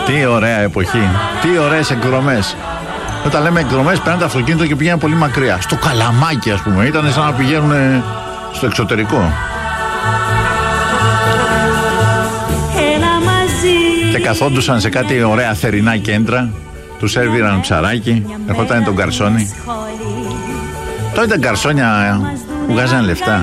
Τι ωραία εποχή. Τι ωραίες εκδρομές. Όταν λέμε εκδρομές, παίρνουν το αυτοκίνητο και πηγαίνουν πολύ μακριά. Στο Καλαμάκι, ας πούμε. Ήταν σαν να πηγαίνουν στο εξωτερικό. Και καθόντουσαν σε κάτι ωραία θερινά κέντρα. Τους σερβίραν ψαράκι. Ερχόταν τον γκαρσόνι. Τότε τα γκαρσόνια που βγάζανε λεφτά.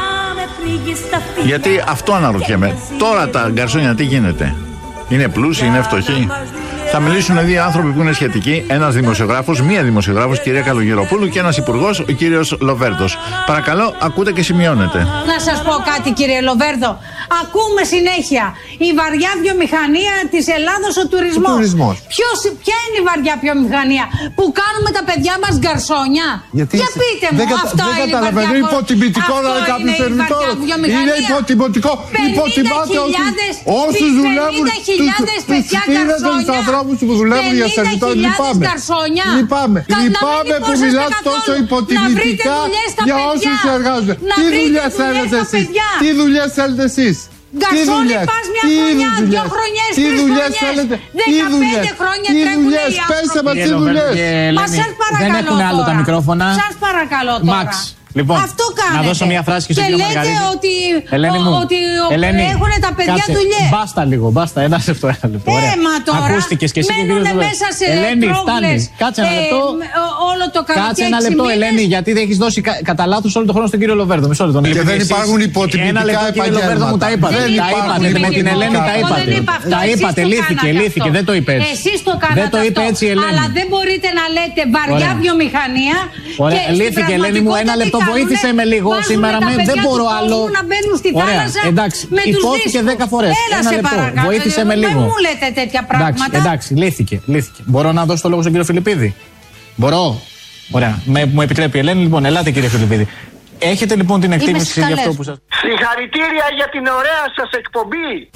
Γιατί αυτό αναρωτιέμαι. Τώρα τα γκαρσόνια τι γίνεται? Είναι πλούσιοι, είναι φτωχοί? Θα μιλήσουν δύο άνθρωποι που είναι σχετικοί. Ένας δημοσιογράφος, μία δημοσιογράφος, κυρία Καλογεροπούλου, και ένας υπουργός, ο κύριος Λοβέρδος. Παρακαλώ, ακούτε και σημειώνετε. Να σας πω κάτι, κύριε Λοβέρδο. Ακούμε συνέχεια η βαριά βιομηχανία της Ελλάδος, ο τουρισμός. Ποια είναι η βαριά βιομηχανία? Που κάνουμε τα παιδιά μας γκαρσόνια? Για πείτε μου, αυτό είναι η βαριά. Είναι υποτιμητικό να είναι κάποιος σερβιτόρος. Είναι υποτιμητικό. Υποτιμάτε όσους δουλεύουν. 50.000 παιδιά γκαρσόνια. Που δουλεύουν για σερβιτόρους. Λυπάμαι που μιλάς τόσο υποτιμητικά για όσους εργάζονται. Τι δουλειές θέλετε εσείς? Τι δουλειές θέλετε εσείς? Γκαρσόνι πας μια χρονιά, 2 χρονιές, 3 χρονιές, 15 χρόνια τρέχουνε οι άνθρωποι. Πέστε με τι δουλειές. Μα σας παρακαλώ. Δεν έχουν άλλο τα μικρόφωνα. Σας παρακαλώ τώρα. Max. Λοιπόν, αυτό κάνετε. να δώσω μια φράση και στον κύριο Μαργαρίτη. Και λέτε ότι έχουν τα παιδιά δουλειές. Μπάστα λίγο, μπάστα, ένα λεπτό. Μα τώρα ακούστηκες και εσύ και μένουν μέσα σε πρόβλες. Κάτσε ένα λεπτό. Όλο το καλοκαίρι. Κάτσε ένα λεπτό, Ελένη, γιατί δεν έχεις δώσει κατά λάθος όλο τον χρόνο στον κύριο Λοβέρδο. Μισό λεπτό. Και δεν υπάρχουν υποτιμητικά επαγγέλματα. Κύριε Λοβέρδο, μου τα είπατε. Με την Ελένη τα είπατε. Τα είπατε, λύθηκε, δεν το είπε έτσι. Εσείς το κάνατε αυτό. Αλλά δεν μπορείτε να λέτε βαριά βιομηχανία. Λύθηκε, Ελένη μου, ένα λεπτό. Βοήθησε με λίγο σήμερα. Δεν μπορώ άλλο. Να μπαίνουν στη θάλασσα. Εντάξει, υπόθηκε 10 φορές. Ένα λεπτό. Βοήθησε με λίγο. Δεν μου λέτε τέτοια πράγματα. Εντάξει, λύθηκε. Μπορώ να δώσω το λόγο στον κύριο Φιλιππίδη? Μπορώ. Ωραία. Μου επιτρέπει η Ελένη. Λοιπόν, ελάτε κύριε Φιλιππίδη. Έχετε λοιπόν την εκτίμηση για αυτό που σας... Συγχαρητήρια για την ωραία σας εκπομπή.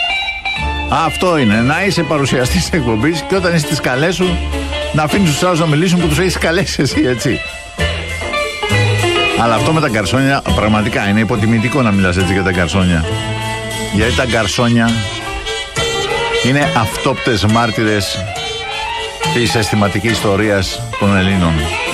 Αυτό είναι. Να είσαι παρουσιαστής της εκπομπής και όταν είσαι στις καλές σου να αφήνεις τους άλλους να μιλήσουν που τους έχεις καλέσει εσύ, έτσι. Αλλά αυτό με τα γκαρσόνια πραγματικά είναι υποτιμητικό να μιλάς έτσι για τα γκαρσόνια. Γιατί τα γκαρσόνια είναι αυτόπτες μάρτυρες της αισθηματικής ιστορίας των Ελλήνων.